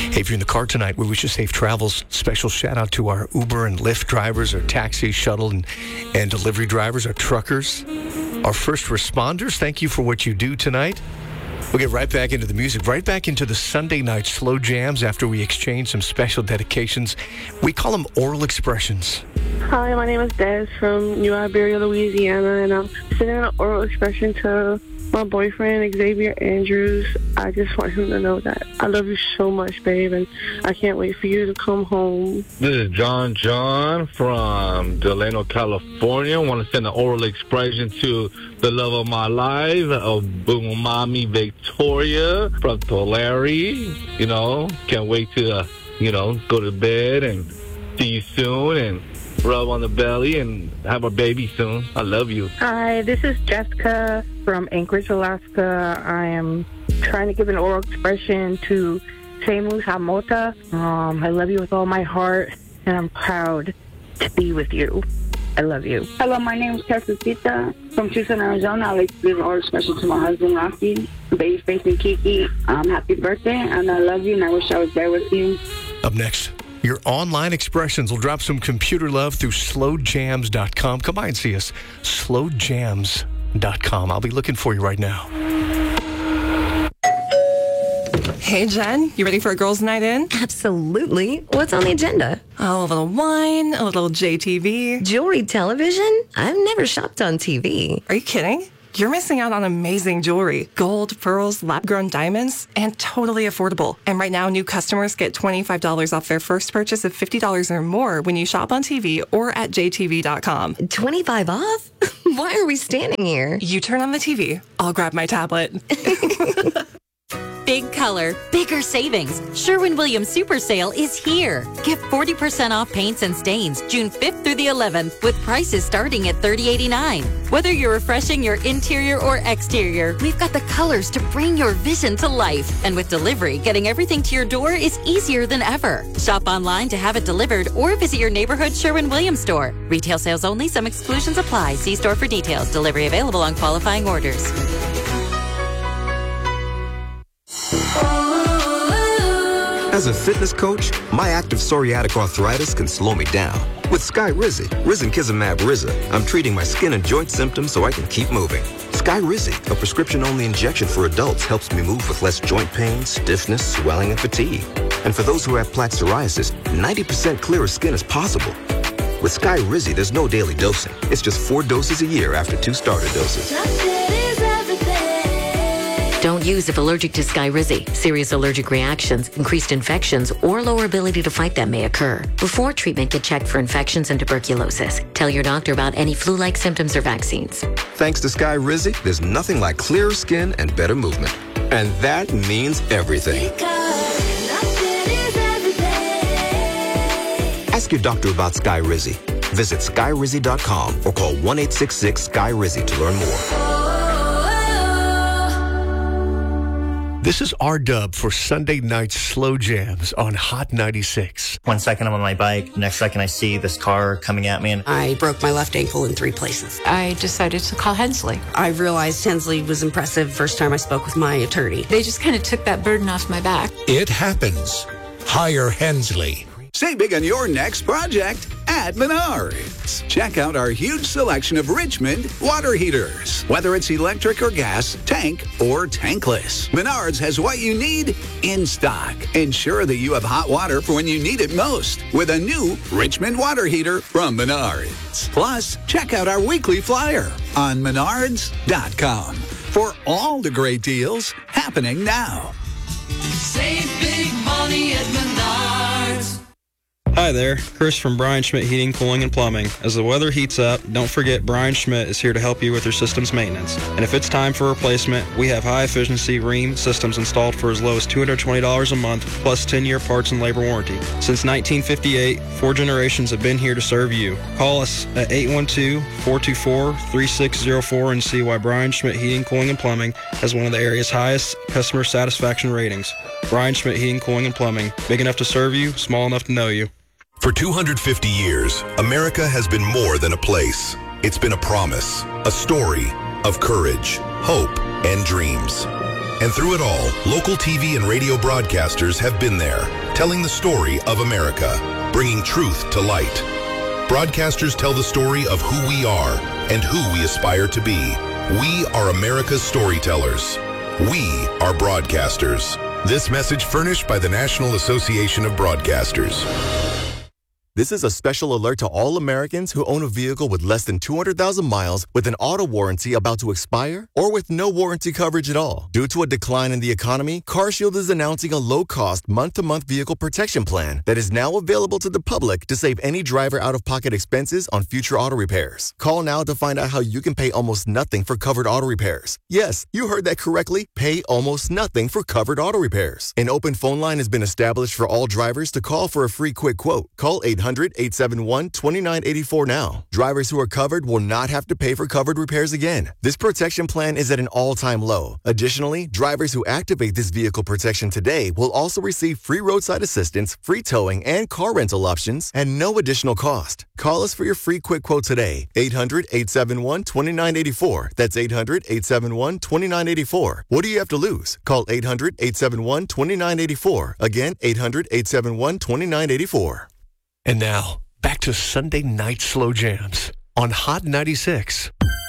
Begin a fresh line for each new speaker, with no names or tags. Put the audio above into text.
Hey, if you're in the car tonight, we wish you safe travels. Special shout out to our Uber and Lyft drivers, our taxi, shuttle, and delivery drivers, our truckers, our first responders. Thank you for what you do tonight. We'll get right back into the music, right back into the Sunday night slow jams after we exchange some special dedications. We call them oral expressions.
Hi, my name is Des from New Iberia, Louisiana, and I'm sending an oral expression to my boyfriend, Xavier Andrews. I just want him to know that I love you so much, babe, and I can't wait for you to come home.
This is John from Delano, California. I want to send an oral expression to the love of my life, Boom Mommy Victoria from Tulare. Can't wait to, go to bed and see you soon and rub on the belly and have a baby soon. I love you.
Hi, this is Jessica from Anchorage, Alaska. I am trying to give an oral expression to Seamus Hamota. I love you with all my heart, and I'm proud to be with you. I love you.
Hello, my name is Casasita from Tucson, Arizona. I'd like to give an oral expression to my husband, Rocky, Babyface, and Kiki. Happy birthday, and I love you, and I wish I was there with you.
Up next, your online expressions. We'll drop some computer love through slowjams.com. Come by and see us, slowjams.com. I'll be looking for you right now.
Hey, Jen, you ready for a girls' night in?
Absolutely. What's on the agenda?
Oh, a little wine, a little JTV.
Jewelry television? I've never shopped on TV.
Are you kidding? You're missing out on amazing jewelry. Gold, pearls, lab-grown diamonds, and totally affordable. And right now, new customers get $25 off their first purchase of $50 or more when you shop on TV or at jtv.com.
25 off? Why are we standing here?
You turn on the TV. I'll grab my tablet.
Big color, bigger savings. Sherwin-Williams Super Sale is here. Get 40% off paints and stains June 5th through the 11th with prices starting at $30.89. Whether you're refreshing your interior or exterior, we've got the colors to bring your vision to life. And with delivery, getting everything to your door is easier than ever. Shop online to have it delivered or visit your neighborhood Sherwin-Williams store. Retail sales only. Some exclusions apply. See store for details. Delivery available on qualifying orders.
As a fitness coach, my active psoriatic arthritis can slow me down. With Skyrizi, Risankizumab Riza, I'm treating my skin and joint symptoms so I can keep moving. Skyrizi, a prescription-only injection for adults, helps me move with less joint pain, stiffness, swelling, and fatigue. And for those who have plaque psoriasis, 90% clearer skin is possible. With Skyrizi, there's no daily dosing. It's just 4 doses a year after 2 starter doses.
Don't use if allergic to Skyrizi. Serious allergic reactions, increased infections, or lower ability to fight them may occur. Before treatment, get checked for infections and tuberculosis. Tell your doctor about any flu-like symptoms or vaccines.
Thanks to Skyrizi, there's nothing like clearer skin and better movement. And that means everything. Ask your doctor about Skyrizi. Visit Skyrizi.com or call 1-866-SKY-RIZI to learn more.
This is R-Dub for Sunday night slow jams on Hot 96.
1 second I'm on my bike, next second I see this car coming at me. And
I broke my left ankle in 3 places.
I decided to call Hensley.
I realized Hensley was impressive first time I spoke with my attorney.
They just kind of took that burden off my back.
It happens. Hire Hensley.
Save big on your next project at Menards. Check out our huge selection of Richmond water heaters. Whether it's electric or gas, tank or tankless, Menards has what you need in stock. Ensure that you have hot water for when you need it most with a new Richmond water heater from Menards. Plus, check out our weekly flyer on menards.com for all the great deals happening now.
Save big money at Menards.
Hi there, Chris from Brian Schmidt Heating, Cooling, and Plumbing. As the weather heats up, don't forget Brian Schmidt is here to help you with your system's maintenance. And if it's time for replacement, we have high-efficiency Rheem systems installed for as low as $220 a month, plus 10-year parts and labor warranty. Since 1958, 4 generations have been here to serve you. Call us at 812-424-3604 and see why Brian Schmidt Heating, Cooling, and Plumbing has one of the area's highest customer satisfaction ratings. Brian Schmidt Heating, Cooling, and Plumbing. Big enough to serve you, small enough to know you.
For 250 years, America has been more than a place. It's been a promise, a story of courage, hope, and dreams. And through it all, local TV and radio broadcasters have been there, telling the story of America, bringing truth to light. Broadcasters tell the story of who we are and who we aspire to be. We are America's storytellers. We are broadcasters. This message furnished by the National Association of Broadcasters.
This is a special alert to all Americans who own a vehicle with less than 200,000 miles with an auto warranty about to expire or with no warranty coverage at all. Due to a decline in the economy, CarShield is announcing a low-cost month-to-month vehicle protection plan that is now available to the public to save any driver out-of-pocket expenses on future auto repairs. Call now to find out how you can pay almost nothing for covered auto repairs. Yes, you heard that correctly. Pay almost nothing for covered auto repairs. An open phone line has been established for all drivers to call for a free quick quote. Call 800-871-2984 now. Drivers who are covered will not have to pay for covered repairs again. This protection plan is at an all-time low. Additionally, drivers who activate this vehicle protection today will also receive free roadside assistance, free towing, and car rental options at no additional cost. Call us for your free quick quote today. 800-871-2984. That's 800-871-2984. What do you have to lose? Call 800-871-2984. Again, 800-871-2984.
And now, back to Sunday night slow jams on Hot 96.